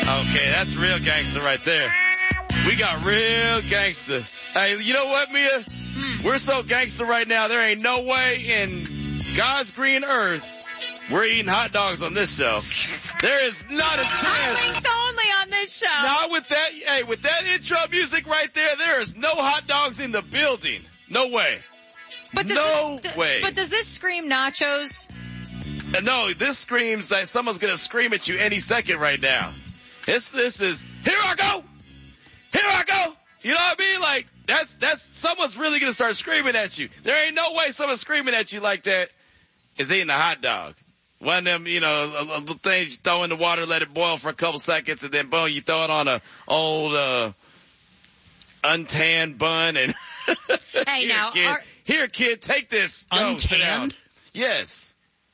Okay, that's real gangster right there. We got real gangster. Hey, you know what, Mia? We're so gangster right now, there ain't no way in God's green earth we're eating hot dogs on this show. There is not a chance. It's only on this show. Not with that, hey, with that intro music right there is no hot dogs in the building. No way. But No way. But does this scream nachos? No, this screams like someone's gonna scream at you any second right now. This is, here I go! Here I go! You know what I mean? Like, that's, someone's really gonna start screaming at you. There ain't no way someone screaming at you like that is eating a hot dog. One of them, you know, a thing you throw in the water, let it boil for a couple seconds, and then boom, you throw it on a old, untanned bun and, Hey, here, now, kid, take this. Go, sit down. Untanned? Yes.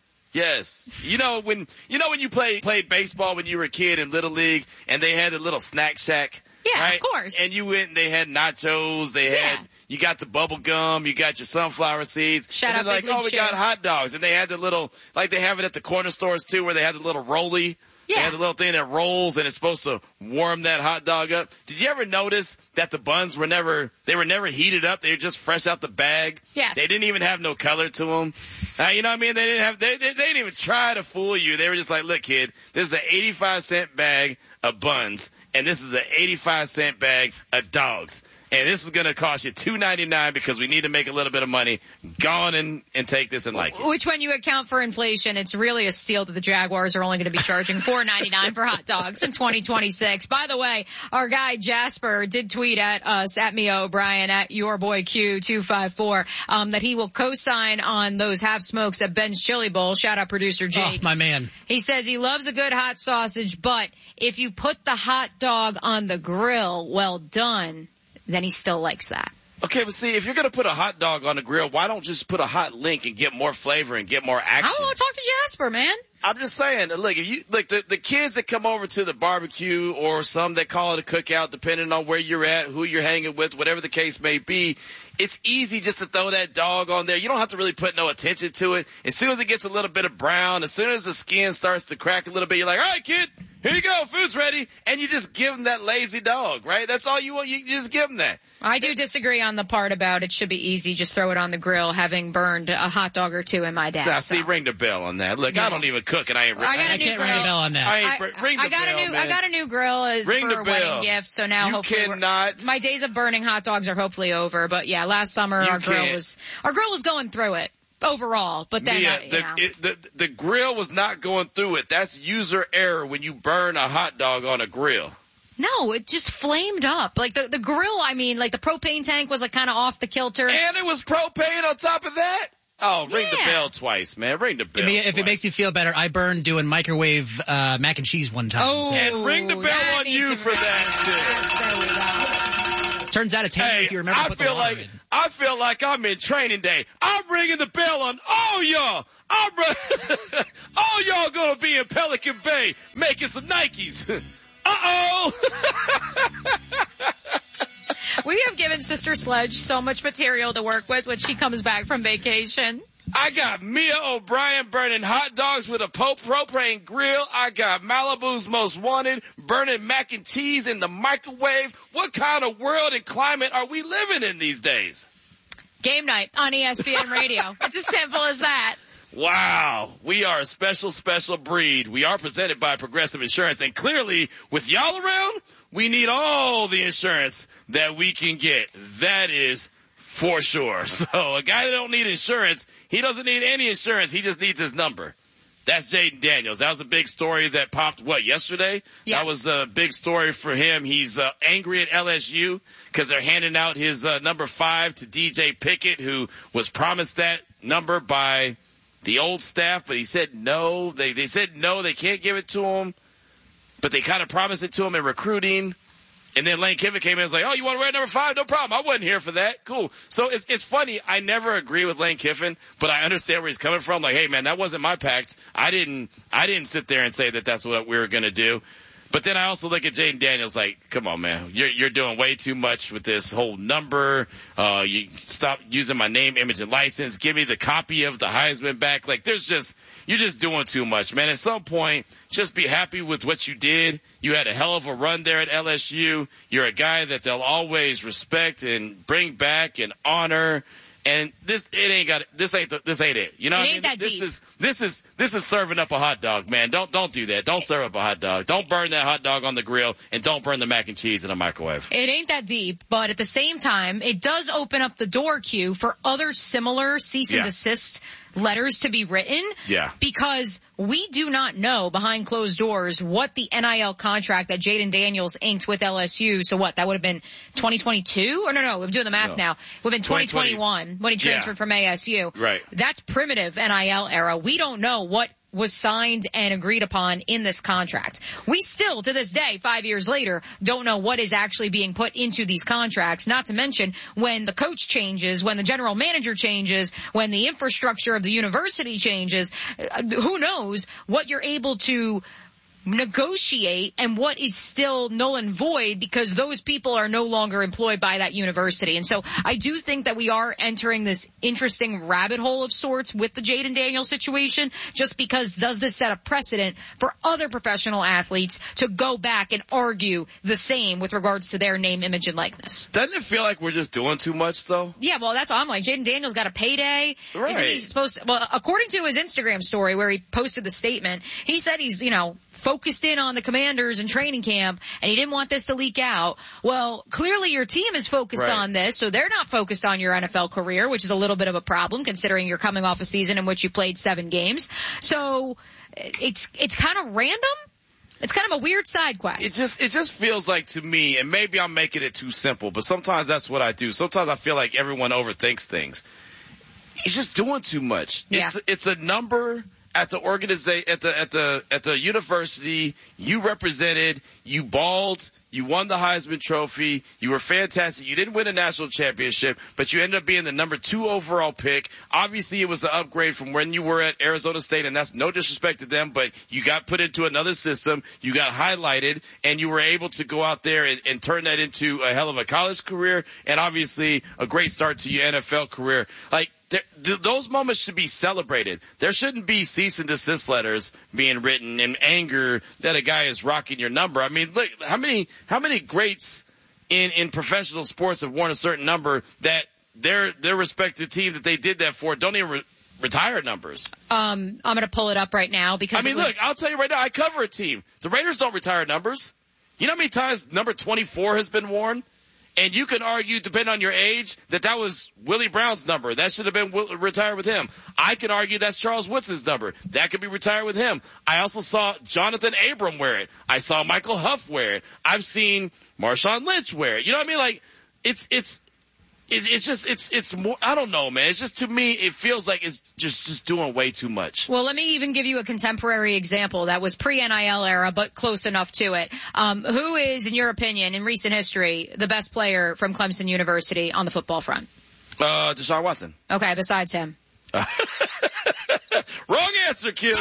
You know when you played baseball when you were a kid in Little League and they had a little snack shack? Yeah, right? of course. And you went and they had nachos, you got the bubble gum, you got your sunflower seeds. Shout out and like, Big League we Chew. got hot dogs. And they had the little, like they have it at the corner stores too, where they have the little rolly. Yeah. They have the little thing that rolls and it's supposed to warm that hot dog up. Did you ever notice that the buns were never heated up? They were just fresh out the bag. Yes. They didn't even have no color to them. You know what I mean? They didn't even try to fool you. They were just like, look kid, this is an 85-cent bag of buns and this is an 85-cent bag of dogs. And this is going to cost you $2.99 because we need to make a little bit of money. Go on and take this and like it. Which, when you account for inflation, it's really a steal that the Jaguars are only going to be charging $4.99 for hot dogs in 2026. By the way, our guy Jasper did tweet at us, at me O'Brien, at yourboyQ254, that he will co-sign on those half smokes at Ben's Chili Bowl. Shout out producer Jake. Oh, my man. He says he loves a good hot sausage, but if you put the hot dog on the grill, well done, then he still likes that. Okay, but see, if you're going to put a hot dog on the grill, why don't just put a hot link and get more flavor and get more action? I want to talk to Jasper, man. I'm just saying, look, if you, look, the kids that come over to the barbecue or some that call it a cookout, depending on where you're at, who you're hanging with, whatever the case may be, it's easy just to throw that dog on there. You don't have to really put no attention to it. As soon as it gets a little bit of brown, as soon as the skin starts to crack a little bit, you're like, all right, kid, here you go, food's ready. And you just give them that lazy dog, right? That's all you want. You just give them that. I do disagree on the part about it should be easy. Just throw it on the grill, having burned a hot dog or two in my day. Now, see, ring the bell on that. Look, I don't even cook and I ain't I can't ring the bell on that. Ring the bell, man. I got a new grill Ring for the a bell. wedding gift, so now You hopefully cannot. my days of burning hot dogs are hopefully over. But yeah, last summer our grill was going through it overall. But then the grill was not going through it. That's user error when you burn a hot dog on a grill. No, it just flamed up. Like the grill, I mean, like the propane tank was like kind of off the kilter. And it was propane on top of that? Oh, ring the bell twice, man. Ring the bell If it makes you feel better, I burned doing microwave mac and cheese one time. Oh, so. And ring the bell on you for that, too. There we go. Turns out it's handy if you remember to put the water in. I feel like I'm in training day. I'm ringing the bell on all y'all. All y'all gonna be in Pelican Bay making some Nikes. Uh-oh. We have given Sister Sledge so much material to work with when she comes back from vacation. I got Mia O'Brien burning hot dogs with a propane grill. I got Malibu's Most Wanted burning mac and cheese in the microwave. What kind of world and climate are we living in these days? Game night on ESPN Radio. It's as simple as that. Wow. We are a special, special breed. We are presented by Progressive Insurance. And clearly, with y'all around, we need all the insurance that we can get. That is for sure. So a guy that don't need insurance, he doesn't need any insurance. He just needs his number. That's Jaden Daniels. That was a big story that popped, yesterday? Yes. That was a big story for him. He's angry at LSU because they're handing out his number 5 to DJ Pickett, who was promised that number by the old staff, but he said no. They said no, they can't give it to him, but they kind of promised it to him in recruiting. And then Lane Kiffin came in and was like, oh, you want to wear number 5? No problem. I wasn't here for that. Cool. So it's funny. I never agree with Lane Kiffin, but I understand where he's coming from. Like, hey, man, that wasn't my pact. I didn't sit there and say that that's what we were going to do. But then I also look at Jaden Daniels like, come on, man, you're doing way too much with this whole number. You stop using my name, image, and license. Give me the copy of the Heisman back. Like, you're just doing too much, man. At some point, just be happy with what you did. You had a hell of a run there at LSU. You're a guy that they'll always respect and bring back and honor. And this ain't it. You know what I mean? This is serving up a hot dog, man. Don't do that. Don't serve up a hot dog. Don't burn that hot dog on the grill, and don't burn the mac and cheese in a microwave. It ain't that deep, but at the same time, it does open up the door, Q, for other similar cease and desist letters to be written. Yeah. Because we do not know behind closed doors what the NIL contract that Jaden Daniels inked with LSU. So what? That would have been 2022? Or no, I'm doing the math now. It would have been 2021 when he transferred from ASU. Right. That's primitive NIL era. We don't know what was signed and agreed upon in this contract. We still, to this day, 5 years later, don't know what is actually being put into these contracts, not to mention when the coach changes, when the general manager changes, when the infrastructure of the university changes, who knows what you're able to negotiate and what is still null and void because those people are no longer employed by that university. And so I do think that we are entering this interesting rabbit hole of sorts with the Jaden Daniels situation, just because does this set a precedent for other professional athletes to go back and argue the same with regards to their name, image, and likeness? Doesn't it feel like we're just doing too much, though? Yeah, well, that's what I'm like. Jaden Daniels got a payday. Right. Isn't he supposed to, well, according to his Instagram story where he posted the statement, he said he's, focused in on the Commanders and training camp, and he didn't want this to leak out. Well, clearly your team is focused on this, so they're not focused on your NFL career, which is a little bit of a problem considering you're coming off a season in which you played 7 games. So it's kind of random. It's kind of a weird side quest. It just feels like to me, and maybe I'm making it too simple, but sometimes that's what I do. Sometimes I feel like everyone overthinks things. He's just doing too much. Yeah. It's a number at the organization, at the university. You represented, you balled, you won the Heisman Trophy, you were fantastic. You didn't win a national championship, but you ended up being the number 2 overall pick. Obviously, it was an upgrade from when you were at Arizona State, and that's no disrespect to them, but you got put into another system, you got highlighted, and you were able to go out there and turn that into a hell of a college career, and obviously a great start to your NFL career. Like, those moments should be celebrated. There shouldn't be cease and desist letters being written in anger that a guy is rocking your number. I mean, look, how many greats in professional sports have worn a certain number that their respective team that they did that for don't even retire numbers? I'm going to pull it up right now because look, I'll tell you right now, I cover a team. The Raiders don't retire numbers. You know how many times number 24 has been worn? And you can argue, depending on your age, that was Willie Brown's number. That should have been retired with him. I can argue that's Charles Woodson's number. That could be retired with him. I also saw Jonathan Abram wear it. I saw Michael Huff wear it. I've seen Marshawn Lynch wear it. You know what I mean? Like, it's more, I don't know, man. It's just, to me, it feels like it's just doing way too much. Well, let me even give you a contemporary example that was pre-NIL era, but close enough to it. Who is, in your opinion, in recent history, the best player from Clemson University on the football front? Deshaun Watson. Okay, besides him. Wrong answer, Q.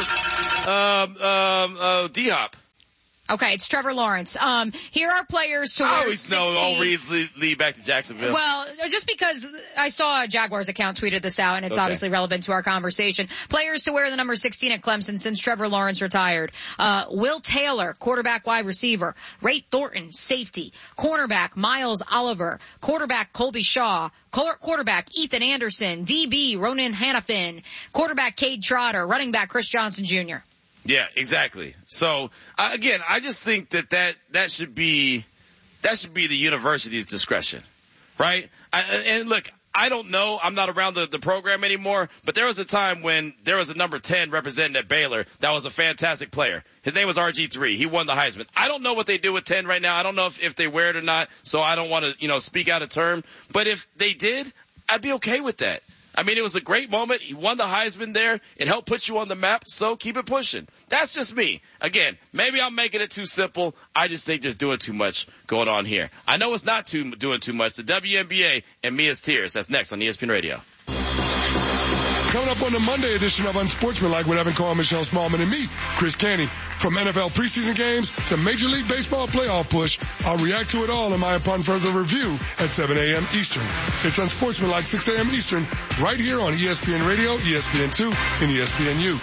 D-Hop. Okay, it's Trevor Lawrence. Here are players to I always know all reads lead back to Jacksonville. Well, just because I saw a Jaguars account tweeted this out, and it's obviously relevant to our conversation. Players to wear the number 16 at Clemson since Trevor Lawrence retired. Will Taylor, quarterback wide receiver. Ray Thornton, safety. Cornerback Miles Oliver. Quarterback Colby Shaw. Quarterback Ethan Anderson. DB Ronan Hannafin. Quarterback Cade Trotter. Running back Chris Johnson Jr. Yeah, exactly. So, again, I just think that should be the university's discretion, right? And look, I don't know. I'm not around the program anymore, but there was a time when there was a number 10 representing at Baylor that was a fantastic player. His name was RG3. He won the Heisman. I don't know what they do with 10 right now. I don't know if they wear it or not, so I don't want to, speak out of term. But if they did, I'd be okay with that. I mean, it was a great moment. He won the Heisman there. It helped put you on the map, so keep it pushing. That's just me. Again, maybe I'm making it too simple. I just think there's doing too much going on here. I know it's not doing too much. The WNBA and Mia's Tears. That's next on ESPN Radio. Coming up on the Monday edition of Unsportsmanlike with Evan Cohen, Michelle Smallman, and me, Chris Canty. From NFL preseason games to Major League Baseball playoff push, I'll react to it all in my Upon Further Review at 7 a.m. Eastern. It's Unsportsmanlike 6 a.m. Eastern, right here on ESPN Radio, ESPN2, and ESPNU.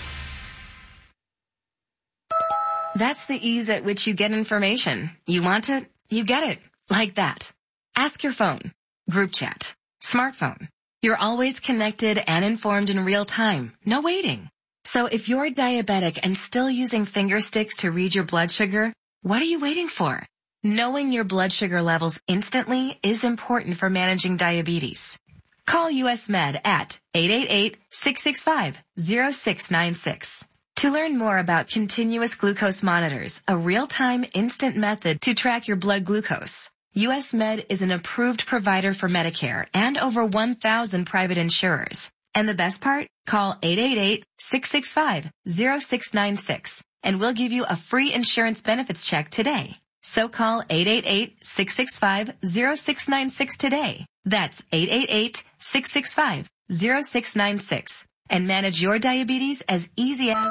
That's the ease at which you get information. You want it, you get it. Like that. Ask your phone. Group chat. Smartphone. You're always connected and informed in real time. No waiting. So if you're diabetic and still using finger sticks to read your blood sugar, what are you waiting for? Knowing your blood sugar levels instantly is important for managing diabetes. Call US Med at 888-665-0696. To learn more about continuous glucose monitors, a real-time instant method to track your blood glucose. US Med is an approved provider for Medicare and over 1,000 private insurers. And the best part? Call 888-665-0696 and we'll give you a free insurance benefits check today. So call 888-665-0696 today. That's 888-665-0696 and manage your diabetes as easy as...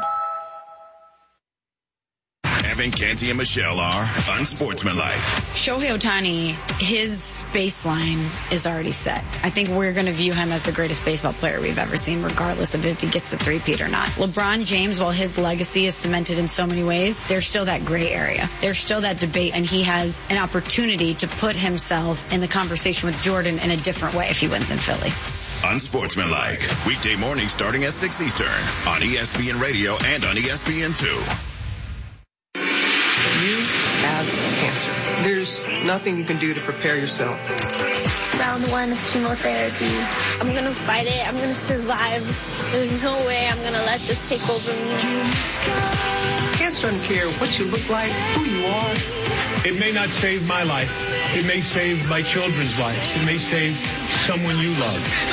Evan, Canty, and Michelle are Unsportsmanlike. Shohei Ohtani, his baseline is already set. I think we're going to view him as the greatest baseball player we've ever seen, regardless of if he gets the three-peat or not. LeBron James, while his legacy is cemented in so many ways, there's still that gray area. There's still that debate, and he has an opportunity to put himself in the conversation with Jordan in a different way if he wins in Philly. Unsportsmanlike, weekday mornings starting at 6 Eastern on ESPN Radio and on ESPN2. You have cancer. There's nothing you can do to prepare yourself. Round 1 of chemotherapy. I'm going to fight it. I'm going to survive. There's no way I'm going to let this take over me. Cancer doesn't care what you look like, who you are. It may not save my life. It may save my children's lives. It may save someone you love.